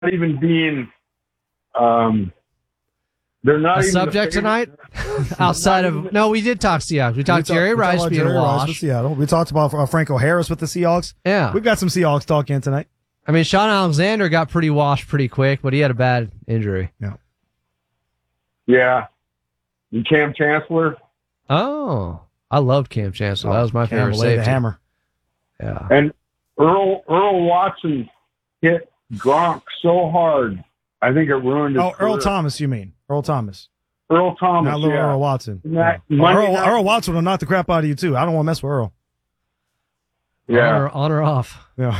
even being they're not a even subject tonight. Outside of we did talk Seahawks. We talked Jerry Rice being a wash with Seattle. We talked about Franco Harris with the Seahawks. Yeah, we've got some Seahawks talk in tonight. I mean, Sean Alexander got pretty washed pretty quick, but he had a bad injury. Yeah. And Cam Chancellor. Oh, I loved Cam Chancellor. That was my favorite safety. The hammer. Yeah. And Earl Watson hit Gronk so hard, I think it ruined his career. Earl Thomas, you mean? Earl Thomas. Earl Thomas, not little Earl Watson. Earl Watson will knock the crap out of you, too. I don't want to mess with Earl. Yeah. On or off. Yeah.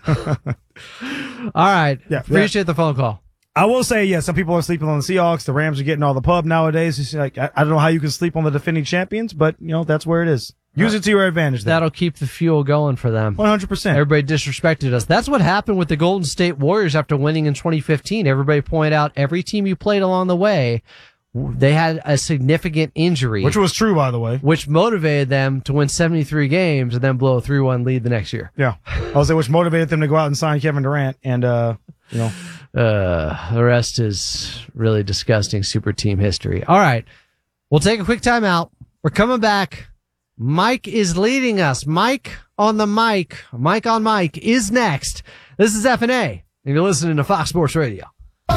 All right. Yeah. Appreciate the phone call. I will say, some people are sleeping on the Seahawks. The Rams are getting all the pub nowadays. It's like, I don't know how you can sleep on the defending champions, but, that's where it is. Use it to your advantage. That'll keep the fuel going for them. 100%. Everybody disrespected us. That's what happened with the Golden State Warriors after winning in 2015. Everybody pointed out every team you played along the way, they had a significant injury. Which was true, by the way. Which motivated them to win 73 games and then blow a 3-1 lead the next year. Yeah. Which motivated them to go out and sign Kevin Durant and, the rest is really disgusting super team history. All right. We'll take a quick timeout. We're coming back. Mike is leading us. Mike on the mic. Mike on Mike is next. This is F&A, and you're listening to Fox Sports Radio.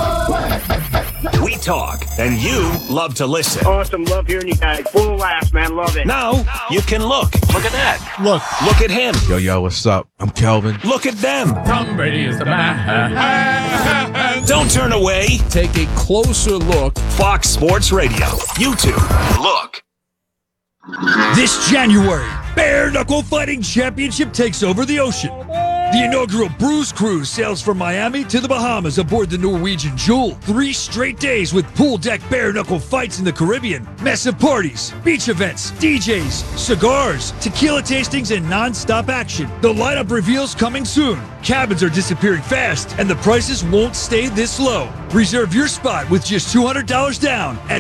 We talk, and you love to listen. Awesome. Love hearing you guys. Full of laughs, man. Love it. Now you can look. Look at that. Look at him. Yo, what's up? I'm Kelvin. Look at them. Tom Brady is the man. Don't turn away. Take a closer look. Fox Sports Radio. YouTube. Look. This January, Bare Knuckle Fighting Championship takes over the ocean. The inaugural Bruise Cruise sails from Miami to the Bahamas aboard the Norwegian Jewel. 3 straight days with pool deck bare knuckle fights in the Caribbean, massive parties, beach events, DJs, cigars, tequila tastings, and non-stop action. The lineup reveals coming soon. Cabins are disappearing fast, and the prices won't stay this low. Reserve your spot with just $200 down at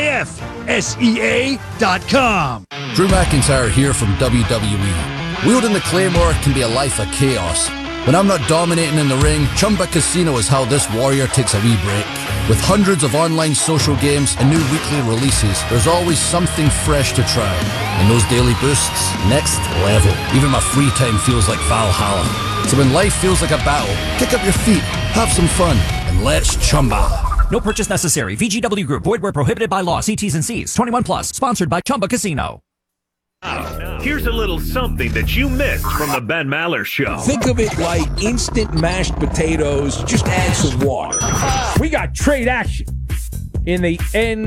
BKFSEA.com. Drew McIntyre here from WWE. Wielding the Claymore can be a life of chaos. When I'm not dominating in the ring, Chumba Casino is how this warrior takes a wee break. With hundreds of online social games and new weekly releases, there's always something fresh to try. And those daily boosts, next level. Even my free time feels like Valhalla. So when life feels like a battle, kick up your feet, have some fun, and let's Chumba. No purchase necessary. VGW Group. Void where prohibited by law. See T's and C's. 21 plus. Sponsored by Chumba Casino. Here's a little something that you missed from the Ben Maller Show. Think of it like instant mashed potatoes. Just add some water. We got trade action in the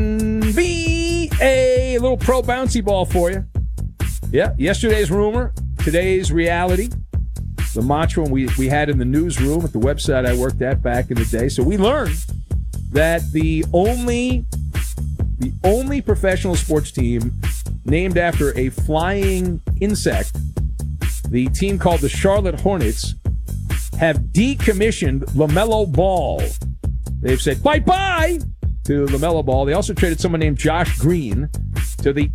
NBA. A little pro bouncy ball for you. Yeah, yesterday's rumor, today's reality. The mantra we had in the newsroom at the website I worked at back in the day. So we learned that the only professional sports team named after a flying insect, the team called the Charlotte Hornets, have decommissioned LaMelo Ball. They've said bye-bye to LaMelo Ball. They also traded someone named Josh Green to the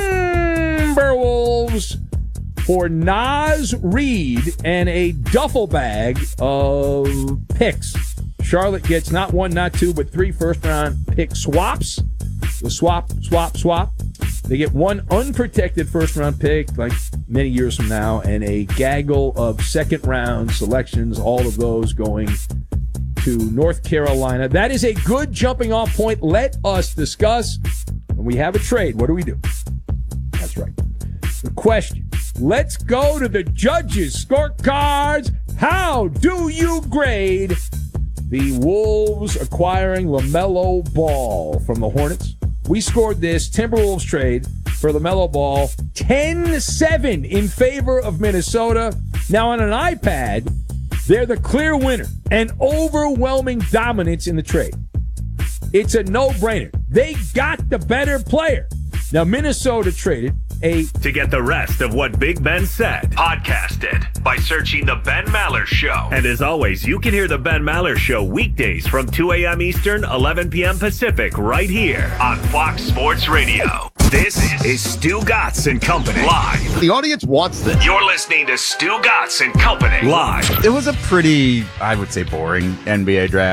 Timberwolves for Naz Reid and a duffel bag of picks. Charlotte gets not 1, not 2, but 3 first-round pick swaps. The swap. They get 1 unprotected first-round pick, like many years from now, and a gaggle of second-round selections, all of those going to North Carolina. That is a good jumping-off point. Let us discuss. When we have a trade, what do we do? That's right. The question. Let's go to the judges' scorecards. How do you grade the Wolves acquiring LaMelo Ball from the Hornets? We scored this Timberwolves trade for LaMelo Ball 10-7 in favor of Minnesota. Now on an iPad, they're the clear winner and overwhelming dominance in the trade. It's a no-brainer. They got the better player. Now Minnesota traded To get the rest of what Big Ben said, podcast it by searching The Ben Maller Show. And as always, you can hear The Ben Maller Show weekdays from 2 a.m. Eastern, 11 p.m. Pacific, right here on Fox Sports Radio. This is Stu Gatz and Company live. The audience wants this. You're listening to Stu Gatz and Company live. It was a pretty, I would say, boring NBA draft.